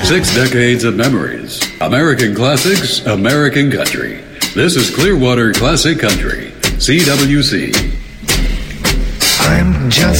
6 decades of memories. American classics, American country. This is Clearwater Classic Country, CWC. I'm just